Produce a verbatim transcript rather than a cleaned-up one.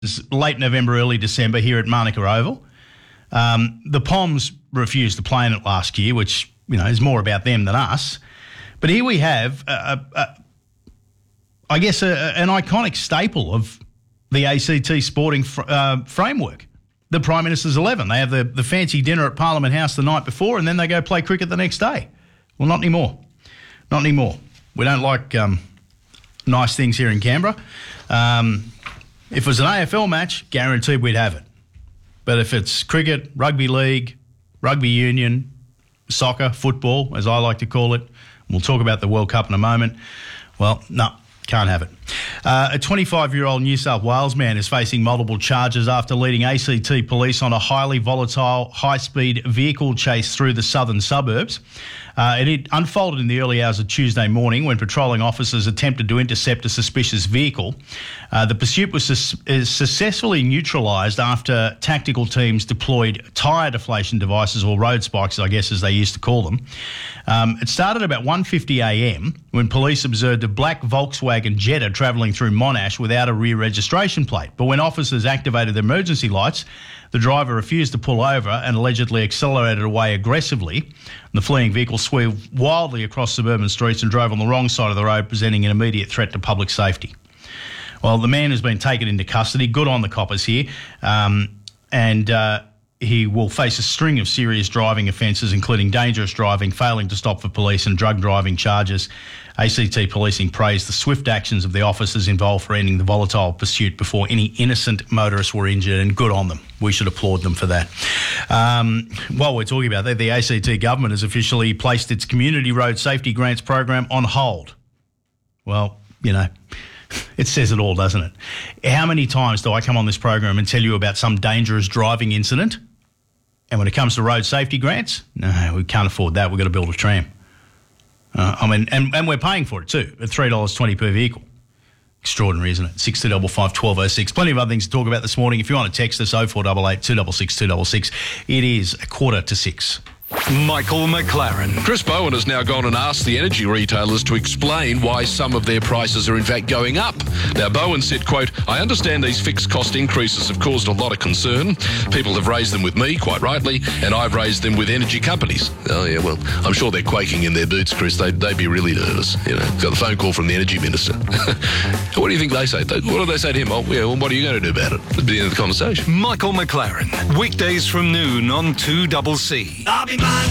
late November, early December here at Manuka Oval. Um, the Poms refused to play in it last year, which, you know, is more about them than us. But here we have, a, a, a, I guess, a, an iconic staple of the A C T sporting fr- uh, framework. The Prime Minister's eleven. They have the, the fancy dinner at Parliament House the night before and then they go play cricket the next day. Well, not anymore. Not anymore. We don't like um, nice things here in Canberra. Um, if it was an A F L match, guaranteed we'd have it. But if it's cricket, rugby league, rugby union, soccer, football, as I like to call it, we'll talk about the World Cup in a moment, well, no. Can't have it. Uh, a twenty-five-year-old New South Wales man is facing multiple charges after leading A C T police on a highly volatile, high-speed vehicle chase through the southern suburbs. Uh, it had unfolded in the early hours of Tuesday morning when patrolling officers attempted to intercept a suspicious vehicle. Uh, the pursuit was su- successfully neutralised after tactical teams deployed tyre deflation devices, or road spikes, I guess, as they used to call them. Um, it started about one fifty a m when police observed a black Volkswagen Jetta travelling through Monash without a rear registration plate. But when officers activated the emergency lights, the driver refused to pull over and allegedly accelerated away aggressively. The fleeing vehicle swerved wildly across suburban streets and drove on the wrong side of the road, presenting an immediate threat to public safety. Well, the man has been taken into custody. Good on the coppers here. Um, and uh, he will face a string of serious driving offences, including dangerous driving, failing to stop for police and drug driving charges. A C T Policing praised the swift actions of the officers involved for ending the volatile pursuit before any innocent motorists were injured, and good on them. We should applaud them for that. Um, while we're talking about that, the A C T government has officially placed its Community Road Safety Grants program on hold. Well, you know, it says it all, doesn't it? How many times do I come on this program and tell you about some dangerous driving incident? And when it comes to road safety grants, no, we can't afford that. We've got to build a tram. Uh, I mean, and, and we're paying for it too, at three dollars twenty per vehicle. Extraordinary, isn't it? six two five five, one two oh six. Plenty of other things to talk about this morning. If you want to text us, oh four eight eight, two six six, two six six. It is a quarter to six. Michael McLaren. Chris Bowen has now gone and asked the energy retailers to explain why some of their prices are in fact going up. Now, Bowen said, quote, I understand these fixed cost increases have caused a lot of concern. People have raised them with me, quite rightly, and I've raised them with energy companies. Oh, yeah, well, I'm sure they're quaking in their boots, Chris. They'd, they'd be really nervous. You know, got a phone call from the energy minister. What do you think they say? What do they say to him? Oh, yeah, well, what are you going to do about it? At the end of the conversation. Michael McLaren. Weekdays from noon on two C C. I'll be mine.